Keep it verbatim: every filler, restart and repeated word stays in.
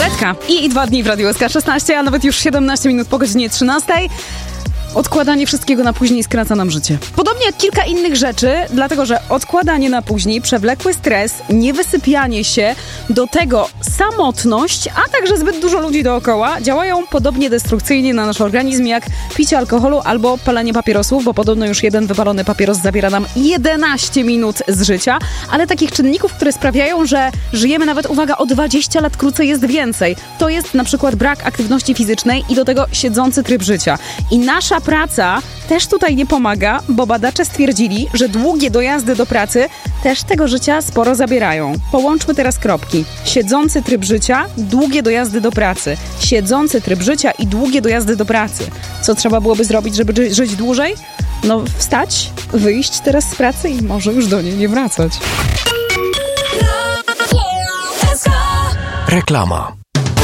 Tabletka i dwa dni w Radiu S K szesnaście, a nawet już siedemnaście minut po godzinie trzynastej. Odkładanie wszystkiego na później skraca nam życie. Podobnie jak kilka innych rzeczy, dlatego że odkładanie na później, przewlekły stres, niewysypianie się, do tego samotność, a także zbyt dużo ludzi dookoła działają podobnie destrukcyjnie na nasz organizm jak picie alkoholu albo palenie papierosów, bo podobno już jeden wypalony papieros zabiera nam jedenaście minut z życia, ale takich czynników, które sprawiają, że żyjemy nawet, uwaga, o dwadzieścia lat krócej jest więcej. To jest na przykład brak aktywności fizycznej i do tego siedzący tryb życia. I nasza praca też tutaj nie pomaga, bo badacze stwierdzili, że długie dojazdy do pracy też tego życia sporo zabierają. Połączmy teraz kropki. Siedzący tryb życia, długie dojazdy do pracy. Siedzący tryb życia i długie dojazdy do pracy. Co trzeba byłoby zrobić, żeby ży- żyć dłużej? No wstać, wyjść teraz z pracy i może już do niej nie wracać. Reklama.